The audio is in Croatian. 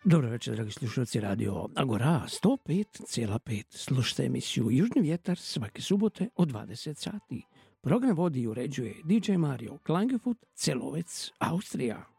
Dobro večer, dragi slušalci Radio Agora 105,5. Slušajte emisiju Južni vjetar svake subote od 20 sati. Program vodi i uređuje DJ Mario Klangefoot, Celovec, Austrija.